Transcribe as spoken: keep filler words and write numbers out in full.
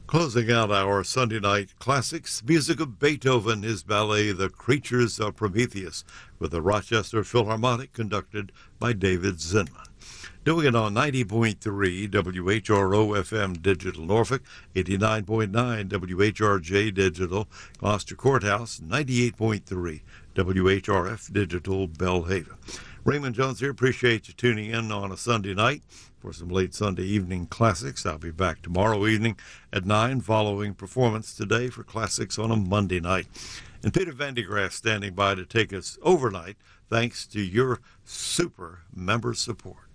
Closing out our Sunday night classics, music of Beethoven, his ballet The Creatures of Prometheus, with the Rochester Philharmonic conducted by David Zinman. Doing it on ninety point three W H R O F M Digital Norfolk, eighty-nine point nine W H R J Digital Gloucester Courthouse, ninety-eight point three W H R F Digital Belhaven. Raymond Jones here. Appreciate you tuning in on a Sunday night for some late Sunday evening classics. I'll be back tomorrow evening at nine following performance today for classics on a Monday night. And Peter Vandegraff standing by to take us overnight thanks to your super member support.